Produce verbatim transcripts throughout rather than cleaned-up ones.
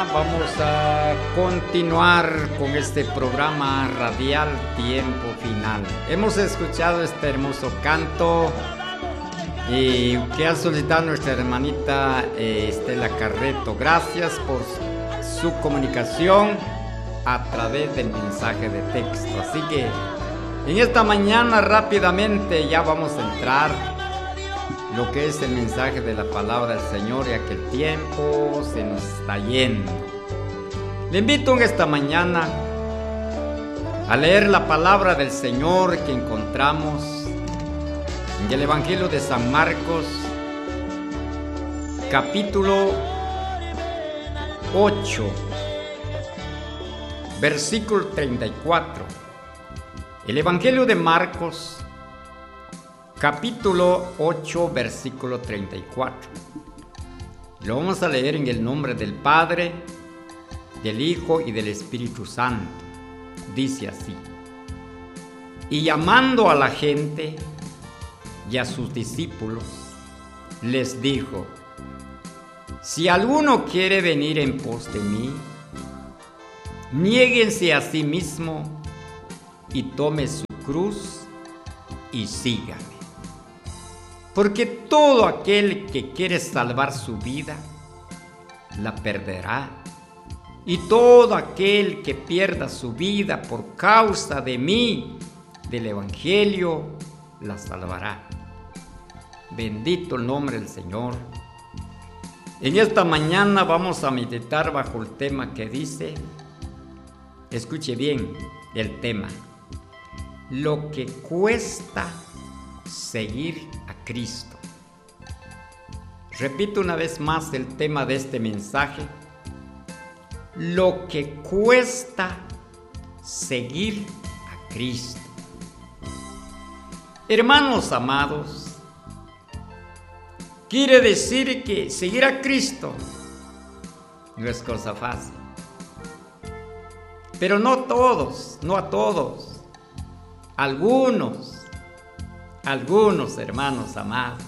vamos a continuar con este programa radial Tiempo Final. Hemos escuchado este hermoso canto y que ha solicitado nuestra hermanita eh, Estela Carreto. Gracias por su comunicación a través del mensaje de texto. Así que en esta mañana rápidamente ya vamos a entrar lo que es el mensaje de la palabra del Señor, ya que el tiempo se nos está yendo. Le invito en esta mañana a leer la palabra del Señor que encontramos en el Evangelio de San Marcos, capítulo ocho, versículo treinta y cuatro. El Evangelio de Marcos, capítulo ocho, versículo treinta y cuatro. Lo vamos a leer en el nombre del Padre, del Hijo y del Espíritu Santo. Dice así: y llamando a la gente y a sus discípulos, les dijo: si alguno quiere venir en pos de mí, niéguense a sí mismo y tome su cruz y sígame. Porque todo aquel que quiere salvar su vida, la perderá. Y todo aquel que pierda su vida por causa de mí, del Evangelio, la salvará. Bendito el nombre del Señor. En esta mañana vamos a meditar bajo el tema que dice, escuche bien el tema: lo que cuesta seguir a Cristo. Repito una vez más el tema de este mensaje: lo que cuesta seguir a Cristo. Hermanos amados, quiere decir que seguir a Cristo no es cosa fácil. Pero no todos, no a todos. Algunos, algunos hermanos amados.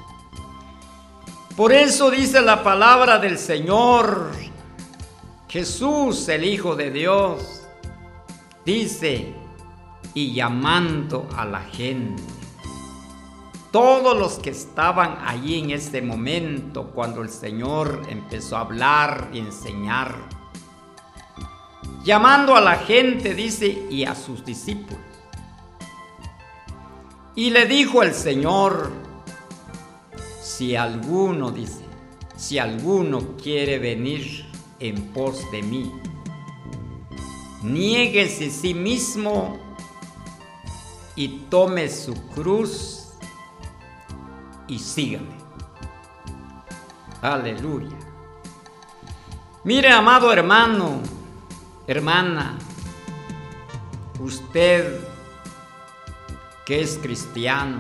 Por eso dice la palabra del Señor, Jesús, el Hijo de Dios, dice, y llamando a la gente. Todos los que estaban allí en ese momento, cuando el Señor empezó a hablar y enseñar, llamando a la gente, dice, y a sus discípulos. Y le dijo el Señor: si alguno, dice, si alguno quiere venir en pos de mí, niéguese a sí mismo y tome su cruz y sígame. Aleluya. Mire, amado hermano, hermana, usted que es cristiano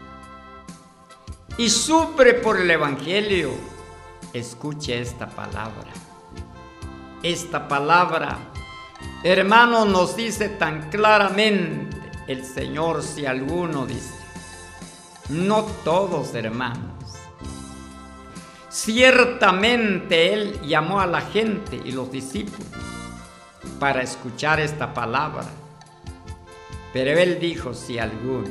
y sufre por el Evangelio, escuche esta palabra. Esta palabra, hermano, nos dice tan claramente el Señor: si alguno, dice, no todos, hermanos. Ciertamente Él llamó a la gente y los discípulos para escuchar esta palabra. Pero Él dijo: si alguno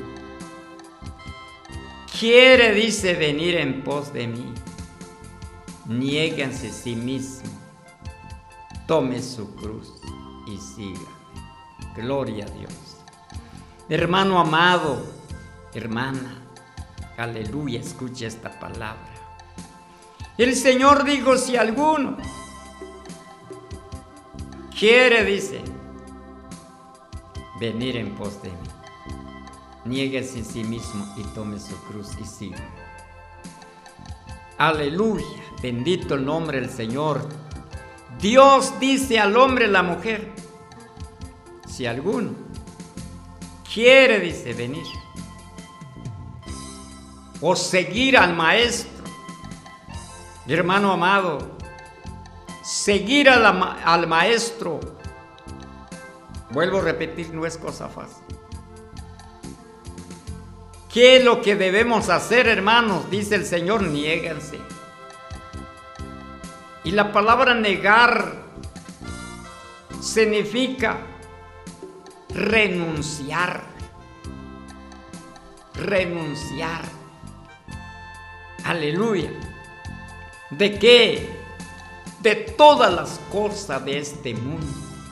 quiere, dice, venir en pos de mí, niéguense a sí mismo, tome su cruz y siga. Gloria a Dios. Hermano amado, hermana, aleluya, escucha esta palabra. El Señor dijo: si alguno quiere, dice, venir en pos de mí, niéguese a sí mismo y tome su cruz y siga. Aleluya, bendito el nombre del Señor. Dios dice al hombre y la mujer: si alguno quiere, dice, venir o seguir al Maestro. Hermano amado, seguir al, al Maestro, vuelvo a repetir, no es cosa fácil. ¿Qué es lo que debemos hacer, hermanos? Dice el Señor: niéguense. Y la palabra negar significa renunciar. Renunciar. Aleluya. ¿De qué? De todas las cosas de este mundo.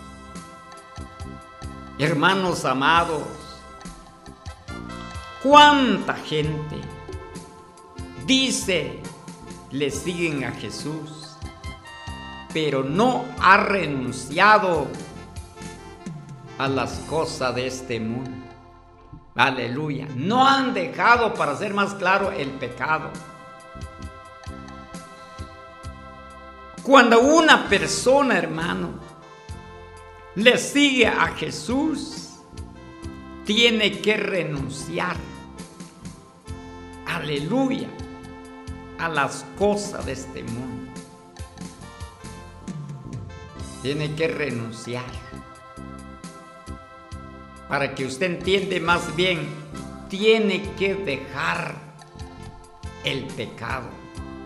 Hermanos amados, ¿cuánta gente dice le siguen a Jesús, pero no ha renunciado a las cosas de este mundo? Aleluya. No han dejado, para ser más claro, el pecado. Cuando una persona, hermano, le sigue a Jesús, tiene que renunciar, aleluya, a las cosas de este mundo. Tiene que renunciar. Para que usted entienda más bien, tiene que dejar el pecado.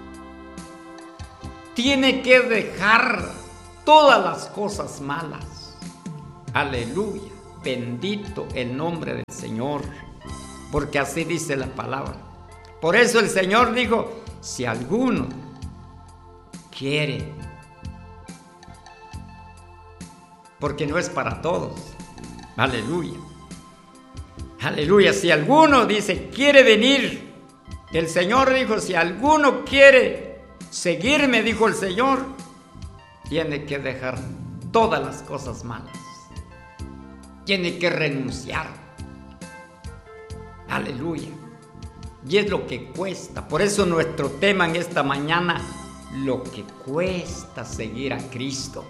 Tiene que dejar todas las cosas malas. Aleluya. Bendito el nombre del Señor. Porque así dice la palabra. Por eso el Señor dijo, si alguno quiere, porque no es para todos. Aleluya. Aleluya. Si alguno dice, quiere venir, el Señor dijo, si alguno quiere seguirme, dijo el Señor, tiene que dejar todas las cosas malas. Tiene que renunciar. Aleluya. Y es lo que cuesta. Por eso nuestro tema en esta mañana, lo que cuesta seguir a Cristo.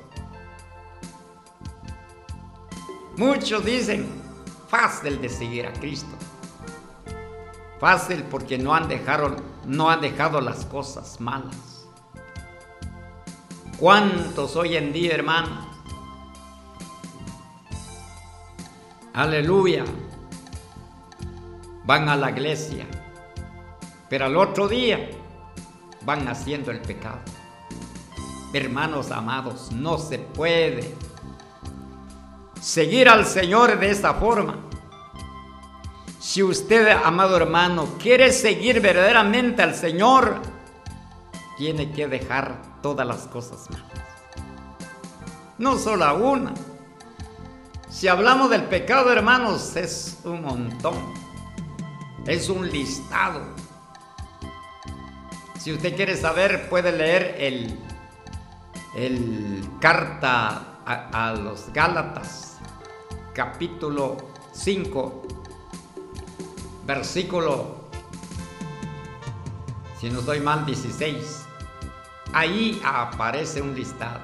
Muchos dicen, fácil de seguir a Cristo. Fácil porque no han dejado, no han dejado las cosas malas. ¿Cuántos hoy en día, hermanos? Aleluya. Van a la iglesia, pero al otro día van haciendo el pecado. Hermanos amados, no se puede seguir al Señor de esa forma. Si usted, amado hermano, quiere seguir verdaderamente al Señor, tiene que dejar todas las cosas malas. No solo una. Si hablamos del pecado, hermanos, es un montón. Es un listado. Si usted quiere saber, puede leer el, el carta a, a los Gálatas, capítulo cinco, versículo, si no estoy mal, dieciséis. Ahí aparece un listado.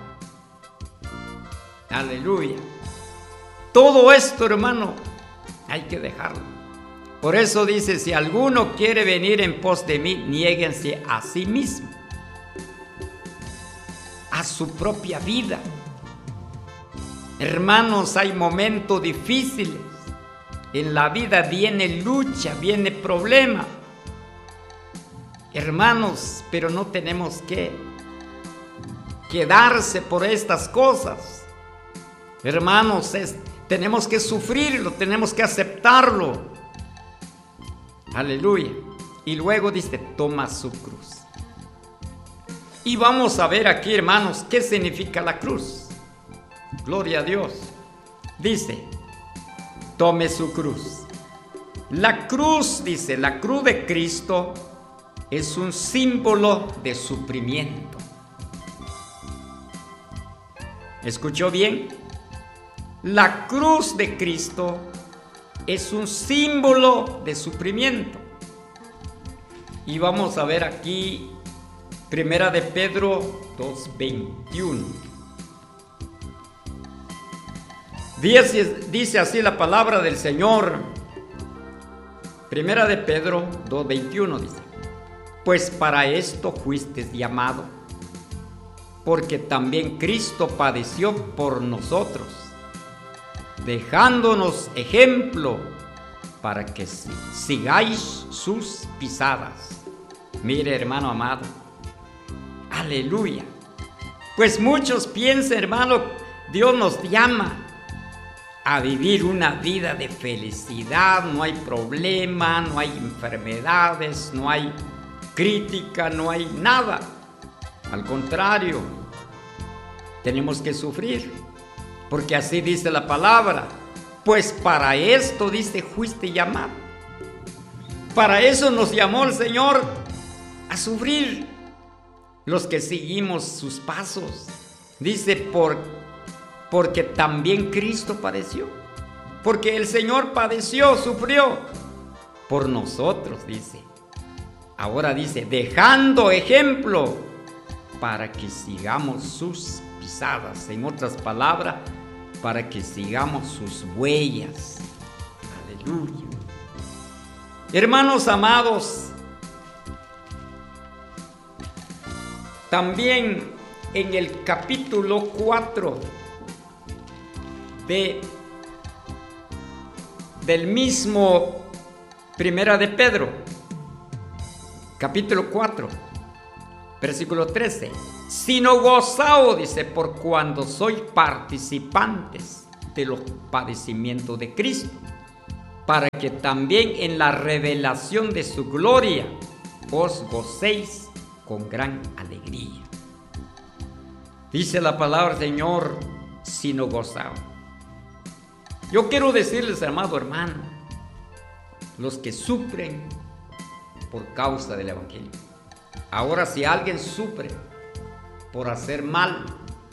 Aleluya. Todo esto, hermano, hay que dejarlo. Por eso dice, si alguno quiere venir en pos de mí, niéguense a sí mismo, a su propia vida. Hermanos, hay momentos difíciles. En la vida viene lucha, viene problema. Hermanos, pero no tenemos que quedarse por estas cosas. Hermanos, es, tenemos que sufrirlo, tenemos que aceptarlo. Aleluya. Y luego dice, toma su cruz. Y vamos a ver aquí, hermanos, qué significa la cruz. Gloria a Dios. Dice, tome su cruz. La cruz, dice, la cruz de Cristo es un símbolo de sufrimiento. ¿Escuchó bien? La cruz de Cristo es un símbolo de sufrimiento. Y vamos a ver aquí, Primera de Pedro dos veintiuno. Dice, dice así la palabra del Señor. Primera de Pedro dos veintiuno dice, pues para esto fuisteis llamado, porque también Cristo padeció por nosotros, dejándonos ejemplo para que sigáis sus pisadas. Mire, hermano amado, aleluya. Pues muchos piensan, hermano, Dios nos llama a vivir una vida de felicidad, no hay problema, no hay enfermedades, no hay crítica, no hay nada. Al contrario, tenemos que sufrir, porque así dice la palabra. Pues para esto, dice, fuiste llamado. Para eso nos llamó el Señor, a sufrir. Los que seguimos sus pasos, dice, por, porque también Cristo padeció. Porque el Señor padeció, sufrió por nosotros, dice. Ahora dice, dejando ejemplo para que sigamos sus pisadas. En otras palabras, para que sigamos sus huellas. Aleluya. Hermanos amados, también en el capítulo cuatro de, del mismo Primera de Pedro, capítulo cuatro, versículo trece. Sino gozaos, dice, por cuando sois participantes de los padecimientos de Cristo, para que también en la revelación de su gloria os gocéis con gran alegría. Dice la palabra del Señor, sino gozaos. Yo quiero decirles, amado hermano, los que sufren por causa del Evangelio. Ahora, si alguien sufre por hacer mal,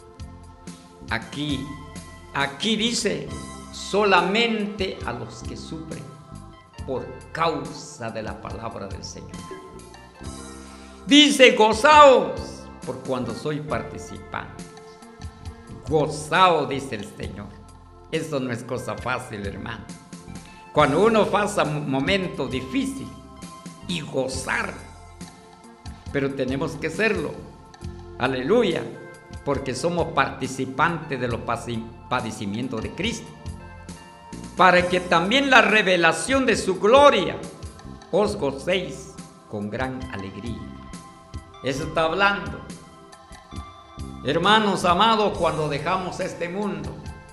aquí, aquí dice, solamente a los que sufren por causa de la palabra del Señor. Dice, gozaos por cuando soy participante. Gozaos, dice el Señor. Eso no es cosa fácil, hermano. Cuando uno pasa un momento difícil y gozar, pero tenemos que hacerlo. Aleluya, porque somos participantes de los padecimientos de Cristo, para que también la revelación de su gloria os gocéis con gran alegría. Eso está hablando. Hermanos amados, cuando dejamos este mundo,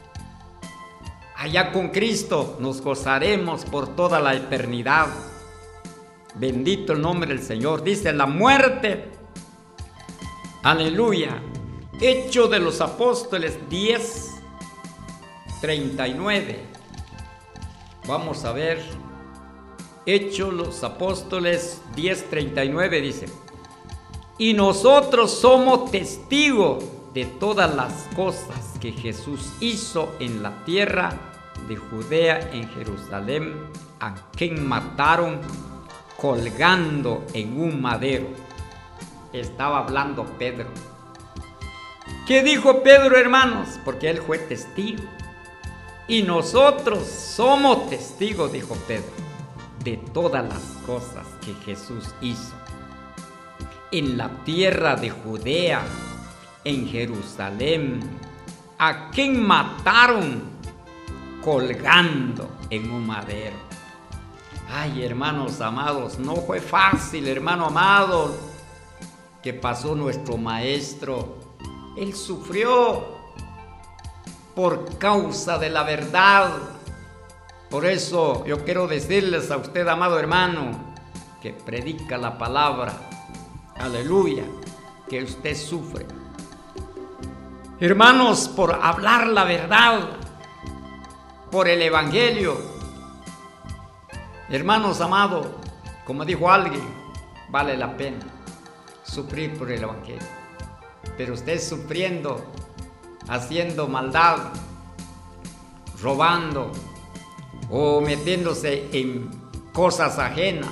allá con Cristo nos gozaremos por toda la eternidad. Bendito el nombre del Señor. Dice la muerte. Aleluya. Hechos de los Apóstoles diez, treinta y nueve. Vamos a ver. Hechos de los Apóstoles diez, treinta y nueve dice: y nosotros somos testigos de todas las cosas que Jesús hizo en la tierra de Judea, en Jerusalén, a quien mataron colgando en un madero. Estaba hablando Pedro. ¿Qué dijo Pedro, hermanos? Porque él fue testigo. Y nosotros somos testigos, dijo Pedro, de todas las cosas que Jesús hizo en la tierra de Judea, en Jerusalén, a quien mataron colgando en un madero. Ay, hermanos amados, no fue fácil, hermano amado, que pasó nuestro maestro. Él sufrió por causa de la verdad. Por eso yo quiero decirles a usted, amado hermano, que predica la palabra, aleluya, que usted sufre. Hermanos, por hablar la verdad, por el evangelio. Hermanos amados, como dijo alguien, vale la pena sufrir por el evangelio. Pero usted sufriendo, haciendo maldad, robando o metiéndose en cosas ajenas,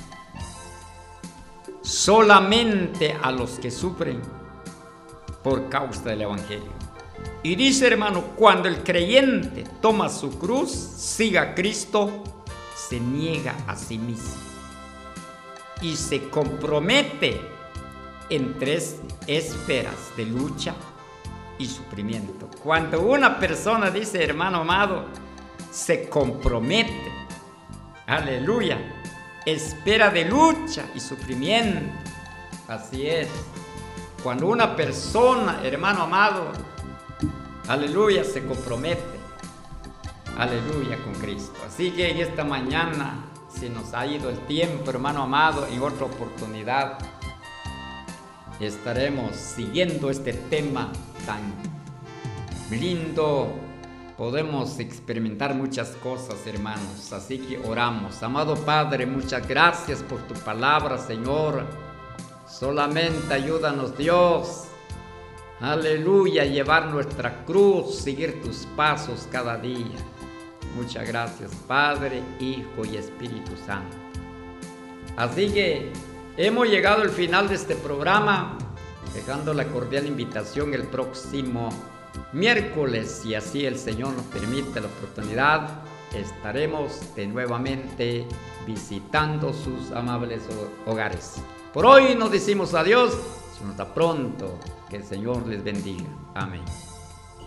solamente a los que sufren por causa del evangelio. Y dice, hermano, cuando el creyente toma su cruz, siga a Cristo, se niega a sí mismo y se compromete en tres esferas de lucha y sufrimiento. Cuando una persona, dice, hermano amado, se compromete, aleluya, espera de lucha y sufrimiento. Así es. Cuando una persona, hermano amado, aleluya, se compromete, aleluya, con Cristo. Así que en esta mañana, si nos ha ido el tiempo, hermano amado, en otra oportunidad estaremos siguiendo este tema tan lindo. Podemos experimentar muchas cosas, hermanos, así que oramos. Amado Padre, muchas gracias por tu palabra, Señor. Solamente ayúdanos, Dios, aleluya, a llevar nuestra cruz, seguir tus pasos cada día. Muchas gracias, Padre, Hijo y Espíritu Santo. Así que hemos llegado al final de este programa, dejando la cordial invitación el próximo miércoles, si así el Señor nos permite la oportunidad, estaremos de nuevamente visitando sus amables hogares. Por hoy nos decimos adiós, hasta pronto, que el Señor les bendiga. Amén.